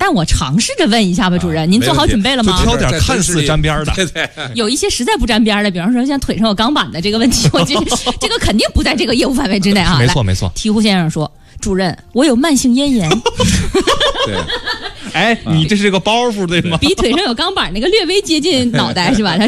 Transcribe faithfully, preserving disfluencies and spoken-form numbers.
但我尝试着问一下吧，主任，您做好准备了吗？ 就挑点看似沾边的， 对对， 有一些实在不沾边的，比方说像腿上有钢板的这个问题，我觉得这个肯定不在这个业务范围之内啊。 没错没错。 鹈鹕先生说：“主任，我有慢性咽炎。” 对。 哎，你这是个包袱对吗？ 比腿上有钢板那个略微接近脑袋是吧？